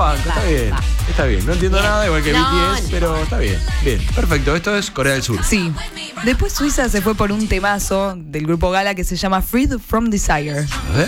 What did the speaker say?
banco, está bien. Está bien. No entiendo nada, igual que BTS, pero está bien. Bien, perfecto. Esto es Corea del Sur. Sí. Después Suiza se fue por un temazo del grupo Gala que se llama Freed from Desire. A ver.